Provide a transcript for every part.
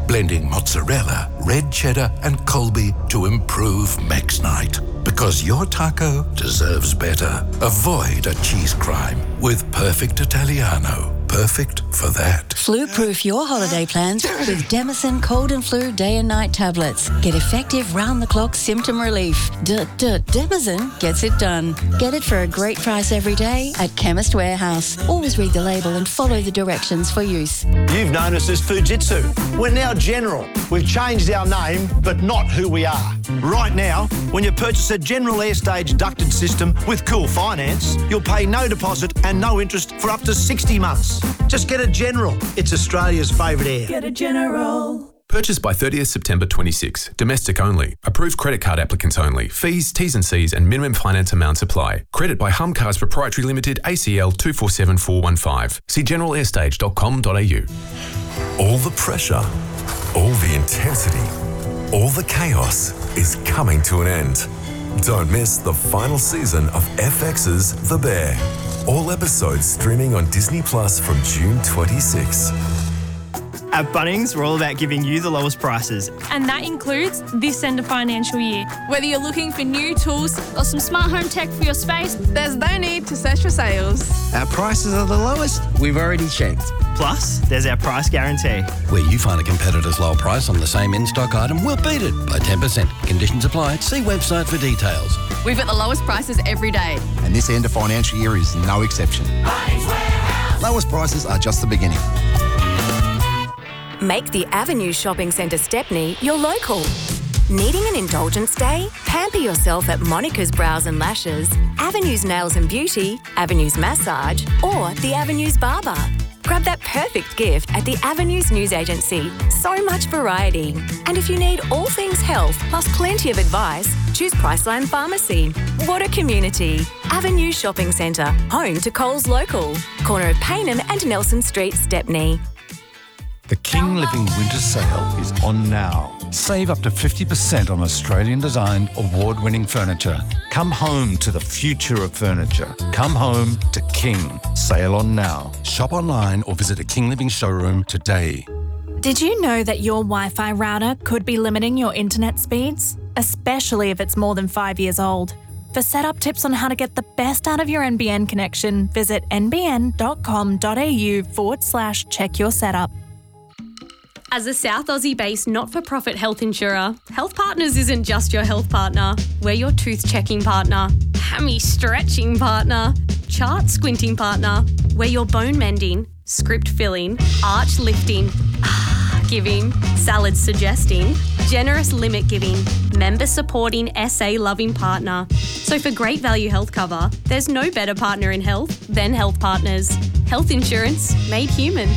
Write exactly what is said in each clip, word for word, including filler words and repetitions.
blending mozzarella, red cheddar, and Colby to improve Mex Night. Because your taco deserves better. Avoid a cheese crime with Perfect Italiano. Perfect for that. Flu-proof your holiday plans with Demicin Cold and Flu Day and Night tablets. Get effective round-the-clock symptom relief. D-d-Demicin gets it done. Get it for a great price every day at Chemist Warehouse. Always read the label and follow the directions for use. You've known us as Fujitsu. We're now General. We've changed our name, but not who we are. Right now, when you purchase a General Airstage ducted system with Cool Finance, you'll pay no deposit and no interest for up to sixty months. Just get a General. It's Australia's favourite air. Get a General. Purchased by thirtieth September twenty-six. Domestic only. Approved credit card applicants only. Fees, T's and C's and minimum finance amounts apply. Credit by Hum Cars Proprietary Limited, A C L two four seven four one five. See general airstage dot com dot a u. All the pressure, all the intensity, all the chaos is coming to an end. Don't miss the final season of F X's The Bear. All episodes streaming on Disney Plus from June twenty-sixth. At Bunnings, we're all about giving you the lowest prices. And that includes this end of financial year. Whether you're looking for new tools or some smart home tech for your space, there's no need to search for sales. Our prices are the lowest. We've already checked. Plus, there's our price guarantee. Where you find a competitor's low price on the same in-stock item, we'll beat it by ten percent. Conditions apply. See website for details. We've got the lowest prices every day. And this end of financial year is no exception. Lowest prices are just the beginning. Make the Avenue Shopping Centre Stepney your local. Needing an indulgence day? Pamper yourself at Monica's Brows and Lashes, Avenue's Nails and Beauty, Avenue's Massage, or the Avenue's Barber. Grab that perfect gift at the Avenues News Agency. So much variety. And if you need all things health plus plenty of advice, choose Priceline Pharmacy. What a community. Avenue Shopping Centre, home to Coles Local. Corner of Paynham and Nelson Street, Stepney. The King Living Winter Sale is on now. Save up to fifty percent on Australian-designed, award-winning furniture. Come home to the future of furniture. Come home to King. Sale on now. Shop online or visit a King Living showroom today. Did you know that your Wi-Fi router could be limiting your internet speeds? Especially if it's more than five years old. For setup tips on how to get the best out of your N B N connection, visit nbn.com.au forward slash check your setup. As a South Aussie-based not-for-profit health insurer, Health Partners isn't just your health partner. We're your tooth-checking partner, hammy-stretching partner, chart-squinting partner. We're your bone-mending, script-filling, arch-lifting, giving, salad-suggesting, generous limit-giving, member-supporting, S A-loving partner. So for great value health cover, there's no better partner in health than Health Partners. Health insurance made human.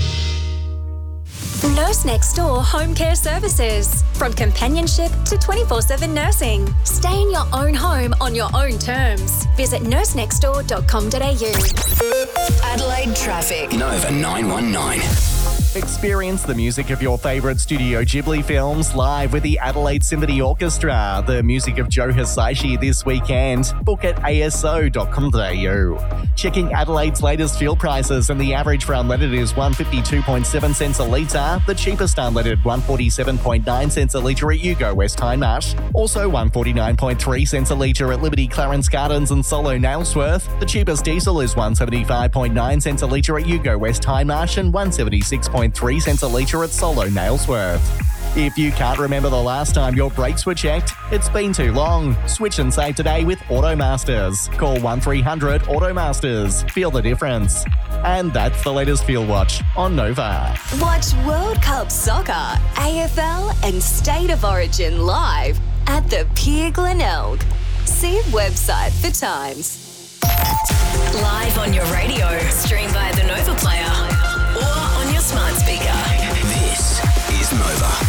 Nurse Next Door Home Care Services. From companionship to twenty-four seven nursing. Stay in your own home on your own terms. Visit nurse next door dot com dot a u. Adelaide Traffic. Nova nine one nine. Experience the music of your favourite Studio Ghibli films live with the Adelaide Symphony Orchestra, the music of Joe Hisaishi this weekend. Book at a s o dot com dot a u. Checking Adelaide's latest fuel prices, and the average for unleaded is one fifty-two point seven cents a litre. The cheapest unleaded one forty-seven point nine cents a litre at Yugo West Hindmarsh. Also one forty-nine point three cents a litre at Liberty Clarence Gardens and Solo Nailsworth. The cheapest diesel is one seventy-five point nine cents a litre at Yugo West Hindmarsh and one seventy-six point three cents a litre at Solo Nailsworth. If you can't remember the last time your brakes were checked, it's been too long. Switch and save today with Automasters. Call one three hundred Automasters. Feel the difference. And that's the latest Fuel Watch on Nova. Watch World Cup Soccer, A F L and State of Origin live at the Pier Glenelg. See website for times. Live on your radio, stream via the Nova Player or on your smart speaker. This is Nova.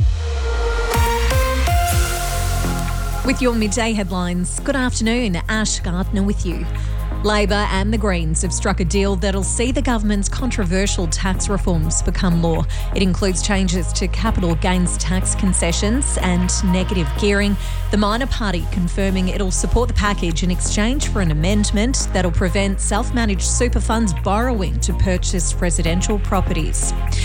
With your midday headlines, good afternoon, Ash Gardner with you. Labor and the Greens have struck a deal that'll see the government's controversial tax reforms become law. It includes changes to capital gains tax concessions and negative gearing. The minor party confirming it'll support the package in exchange for an amendment that'll prevent self-managed super funds borrowing to purchase residential properties.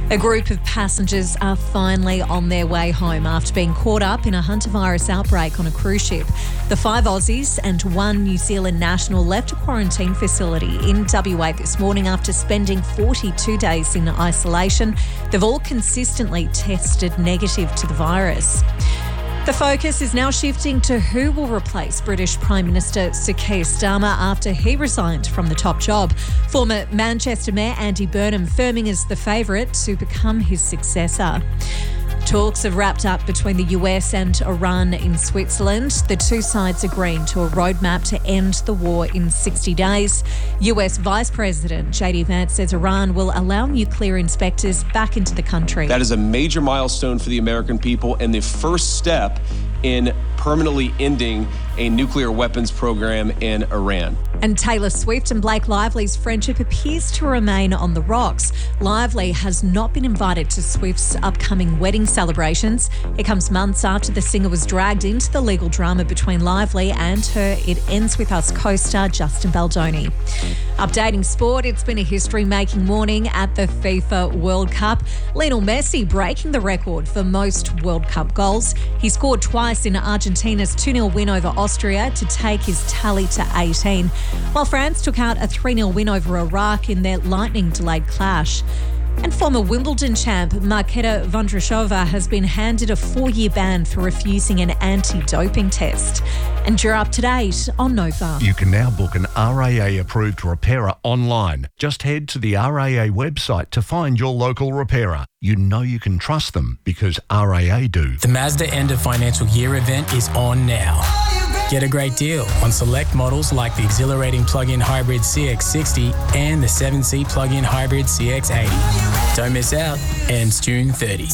A group of passengers are finally on their way home after being caught up in a hantavirus outbreak on a cruise ship. The five Aussies and one New Zealand national left a quarantine facility in W A this morning after spending forty-two days in isolation. They've all consistently tested negative to the virus. The focus is now shifting to who will replace British Prime Minister Sir Keir Starmer after he resigned from the top job. Former Manchester Mayor Andy Burnham firming as the favourite to become his successor. Talks have wrapped up between the U S and Iran in Switzerland. The two sides agreeing to a roadmap to end the war in sixty days. U S Vice President J D Vance says Iran will allow nuclear inspectors back into the country. That is a major milestone for the American people and the first step in permanently ending a nuclear weapons program in Iran. And Taylor Swift and Blake Lively's friendship appears to remain on the rocks. Lively has not been invited to Swift's upcoming wedding celebrations. It comes months after the singer was dragged into the legal drama between Lively and her It Ends With Us co-star Justin Baldoni. Updating sport, it's been a history-making morning at the FIFA World Cup. Lionel Messi breaking the record for most World Cup goals. He scored twice in Argentina's two nil win over Austria to take his tally to eighteen, while France took out a three nil win over Iraq in their lightning-delayed clash. And former Wimbledon champ Marketa Vondrousova has been handed a four-year ban for refusing an anti-doping test. And you're up to date on Nova. You can now book an R A A-approved repairer online. Just head to the R A A website to find your local repairer. You know you can trust them because R A A do. The Mazda End of Financial Year event is on now. Get a great deal on select models like the exhilarating plug-in hybrid C X sixty and the seven-seat plug-in hybrid C X eighty. Don't miss out. Ends June thirtieth.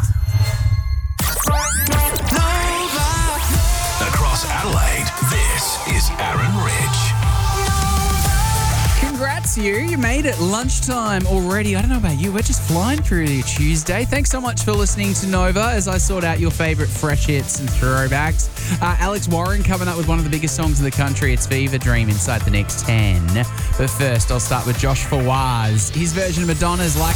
Across Adelaide, this is Aaron Ridge. Congrats, you. You made it lunchtime already. I don't know about you. We're just flying through your Tuesday. Thanks so much for listening to Nova as I sort out your favourite fresh hits and throwbacks. Uh, Alex Warren coming up with one of the biggest songs in the country. It's Fever Dream inside the next ten. But first, I'll start with Josh Fawaz. His version of Madonna's Like